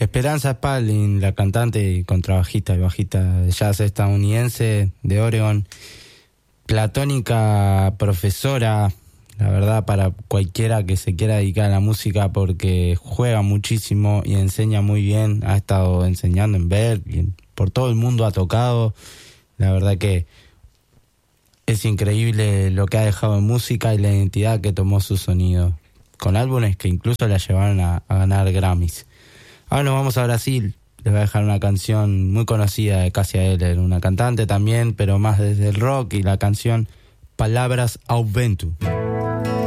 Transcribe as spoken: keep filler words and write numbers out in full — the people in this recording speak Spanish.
Esperanza Spalding, la cantante y contrabajista y bajista de jazz estadounidense de Oregon. Platónica profesora, la verdad, para cualquiera que se quiera dedicar a la música, porque juega muchísimo y enseña muy bien. Ha estado enseñando en Berkeley, por todo el mundo ha tocado. La verdad que es increíble lo que ha dejado en música y la identidad que tomó su sonido, con álbumes que incluso la llevaron a, a ganar Grammys. Ahora nos vamos a Brasil. Les voy a dejar una canción muy conocida de Cássia Eller, una cantante también, pero más desde el rock, y la canción Palavras ao Vento.